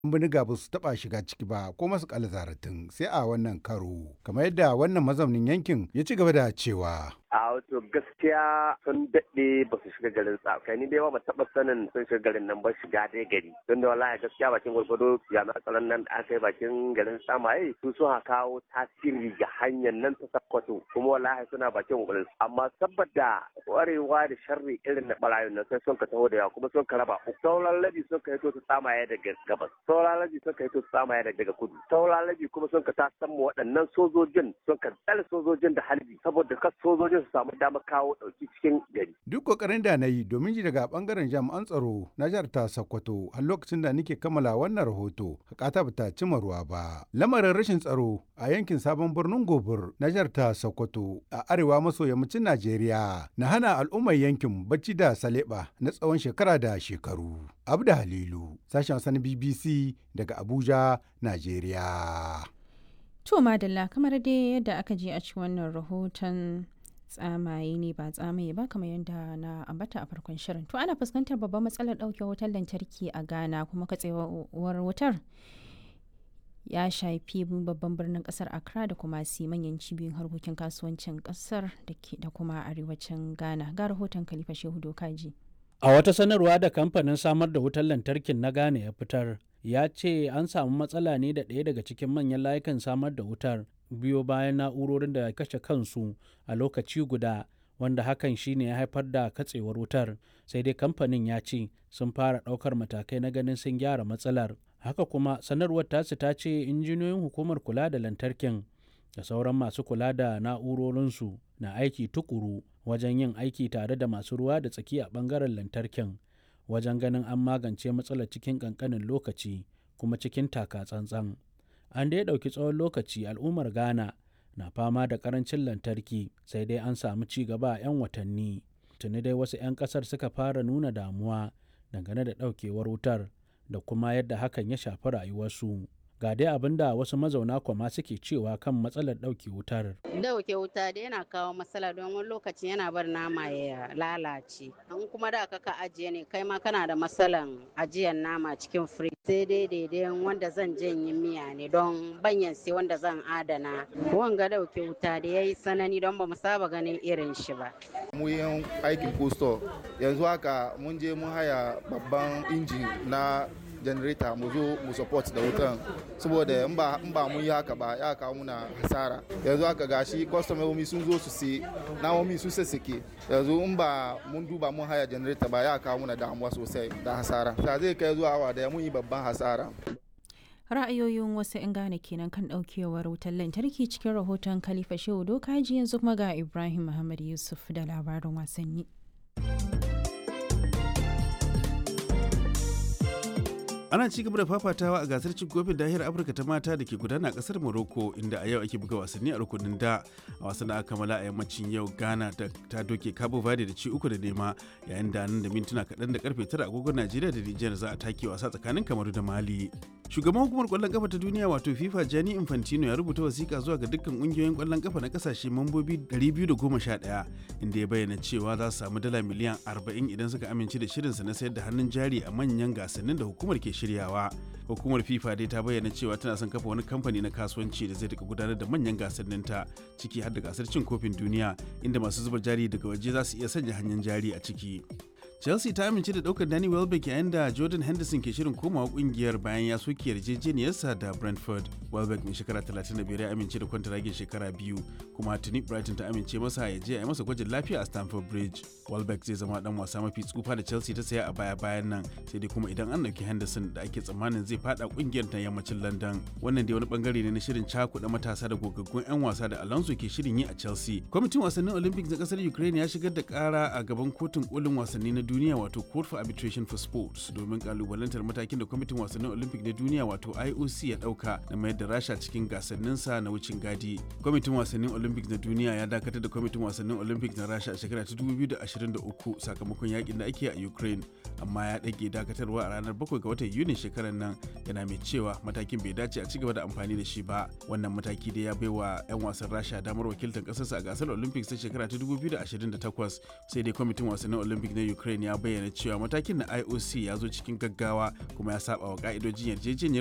bindiga ba su taɓa shiga ciki ba ko masu zaratin sai a wannan karo. Kamar yadda wannan mazaunin yankin ya ci gaba da cewa. A wato gaskiya sun daɗe ba su shiga garin Tsafai ni dai ba taɓa sanin sun shiga garin nan ba shiga dai gari don da wallahi gaskiya bakin gwargwado jami'an tsaron nan da aka yi bakin garin Samaye su sun kawo tasiri ga hanyar nan ta Sokoto kuma wallahi suna bakin gwargwado amma saboda kwarewa da sharri irin na barayin nan sai sun ka taho da yawa kuma sun ka raba sauran labi sun ka hito su Samaye daga gabas sauran labi sun ka hito su Samaye daga kudu sauran labi kuma sun ka tasan mu waɗannan sojojin sun ka tsare sojojin da halbi saboda kas sojojin su samu damar kawo ɗauki cikin gari. Duk kokarin da na yi domin ji daga bangaren jami'an tsaro na jihar ta Sokoto har lokacin da nake kammala wannan rahoto hakata bata cimma ruwa ba. Lamarin rashin tsaro a yankin sabon birnin Gobir na jihar ta Sokoto a arewa maso yammacin Najeriya na hana al'ummar yankin bacci da saleba na tsawon shekara da shekaru. Abda Halilu, sashen Hausa BBC daga Abuja, Najeriya. To madalla kamar dai yadda aka je a ci wannan rahoton tsamaye ne ba tsamaye ba kamar yadda na ambata a farkon shirin. To ana fuskantar babbar matsalar ɗauke wutar lantarki a Ghana kuma katsewar wutar ya shafi babban birnin kasar Accra da kuma manyan cibiyoyin harkokin kasuwancin kasar da kuma arewacin Ghana. Ga rahoton Khalifa Shehu Dokaji. A wata sanarwa da kamfanin samar da wutar lantarkin na Ghana ya fitar, ya ce an samu matsala ne da ɗaya daga cikin manyan layukan samar da wutar biyo bayan na'urorin da kashe kansu a lokaci guda, wanda hakan shine ya haifar da katsewar wutar. Sai dai kamfanin ya ce sun fara ɗaukar matakai na ganin sun gyara matsalar. Haka kuma sanarwar tasu ta ce injiniyoyin hukumar kula da lantarkin da sauran masu kula da na'urorinsu na aiki tukuru wajen yin aiki tare da masu ruwa da tsaki a ɓangaren lantarkin wajen ganin an magance matsalar cikin ƙanƙanin lokaci kuma cikin taka tsantsan. An dai ɗauki tsawon lokaci al'ummar Ghana na fama da ƙarancin lantarki, sai dai an samu ci gaba a 'yan watanni. Tuni dai wasu 'yan ƙasar suka fara nuna damuwa dangane da ɗaukewar wutar da kuma yadda hakan ya shafi rayuwarsu. Ga dai abin da wasu mazauna Kwama suke cewa kan matsalar ɗauke wutar. Dauke wuta da yana kawo matsala don wani lokaci yana bar nama ya lalace. An kuma da ka ajiye ne kai ma kana da matsalan ajiyar nama cikin firij. Sai dai daidai wanda zan janye miya ne don banyan sai wanda zan adana. Wanga dauke wuta da yayi sanani don ba mu saba ganin irin shi ba. Mu yin aikin posto yanzu haka mun je mun haya babban injin na generator mu zo mu support da wutan saboda in ba mun yi haka ba ya kawo muna hasara. Yanzu haka gashi kwastomomi sun zo su sai namomi sun sassake, yanzu in ba mun duba mun haya generator ba ya kawo muna damuwa sosai da hasara. Ta zai kai zuwa awa da mun yi babban hasara. Ra'ayoyin wasu 'yan Ghana kenan kan ɗaukewar wutar lantarki cikin rahoton Khalifa Shehu Dokaji. Yanzu kuma ga Ibrahim Muhammad Yusuf da labarin wasanni. Ana ci gaba da fafatawa a gasar cin kofin nahiyar Afirka ta mata da ke gudana a kasar Morocco, inda a yau ake buga wasanni a rukunin da. A wasan da aka kammala a yammacin yau, Ghana ta doke Cabo Verde da ci 3-0, yayin da nan da mintuna kaɗan da karfe 9 agogon Najeriya da Nijar za a take wasa tsakanin Kamaru da Mali. Shugaban hukumar kwallon kafa ta duniya wato FIFA Gianni Infantino ya rubuta wasiƙa zuwa ga dukkan ƙungiyoyin kwallon kafa na kasashe mambobi 211, inda ya bayyana cewa za su samu dala miliyan 40 idan suka amince da shirinsa na sayar da hannun jari a manyan gasannin da hukumar ke shiryawa. Hukumar FIFA dai ta bayyana cewa tana son kafa wani kamfani na kasuwanci da zai rika gudanar da manyan gasanninta, ciki har da gasar cin kofin duniya, inda masu zuba jari daga waje za su iya sanya hannun jari a ciki. Chelsea ta amince da daukar Danny Welbeck yayin da Jordan Henderson ke shirin komawa kungiyar bayan ya soke yarjejeniyarsa da Brentford. Welbeck mai shekara 35 ya amince da kwantaragin shekara 2, kuma tuni Brighton ta amince masa ya je a yi masa gwajin lafiya a Stamford Bridge. Welbeck zai zama dan wasa mafi tsufa da Chelsea ta saya a baya-bayan nan, sai dai kuma idan an dauki Henderson da ake tsammanin zai fada kungiyar ta yammacin London. Wannan dai wani bangare ne na shirin cakuɗa matasa da gogaggun 'yan wasa da Alonso ke shirin yi a Chelsea. Kwamitin wasannin Olympics na kasar Ukraine ya shigar da kara a gaban kotun kolin wasanni na duniya wato Court for Arbitration for Sports domin kalubalantar matakin da kwamitin wasannin Olympic na duniya wato IOC ya dauka na mayar da Rasha cikin gasanninsa na wucin gadi. Kwamitin wasannin Olympic na duniya ya dakatar da kwamitin wasannin Olympic na Rasha a shekara ta 2023 sakamakon yakin da ake a Ukraine, amma ya dage dakatarwa a ranar 7 ga watan Yunin shekarar nan, yana mai cewa matakin bai dace a cigaba da amfani da shi ba. Wannan mataki da ya baiwa 'yan wasan Rasha damar wakiltar kasarsa a gasar Olympics ta shekara ta 2028, sai dai kwamitin wasannin Olympic na Ukraine ya bayyana cewa matakin na IOC ya zo cikin gaggawa kuma ya saba wa ka'idojin yarjejeniyar